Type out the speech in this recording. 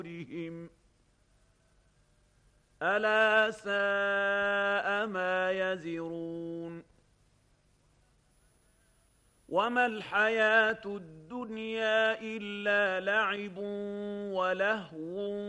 بِأَمْرِهِمْ ۚ أَلَا سَاءَ مَا يَزِرُونَ وَمَا الْحَيَاةُ الدُّنْيَا إِلَّا لَعِبٌ وَلَهْوٌ